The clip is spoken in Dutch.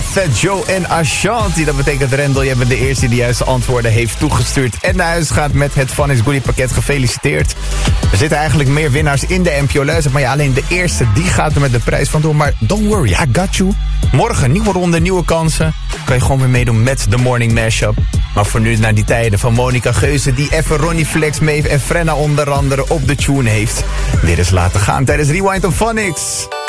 Fat Joe en Ashanti. Dat betekent, Rendel, jij bent de eerste die de juiste antwoorden heeft toegestuurd en naar huis gaat met het Fun is Goodie pakket. Gefeliciteerd. Er zitten eigenlijk meer winnaars in de NPO Luister, maar ja, alleen de eerste die gaat er met de prijs vandoor. Maar don't worry, I got you. Morgen, nieuwe ronde, nieuwe kansen. Kan je gewoon weer meedoen met de Morning Mashup. Maar voor nu naar die tijden van Monica Geuze, die even Ronnie Flex, Maeve en Frenna onder andere op de tune heeft. Weer eens laten gaan tijdens Rewind of Phonics.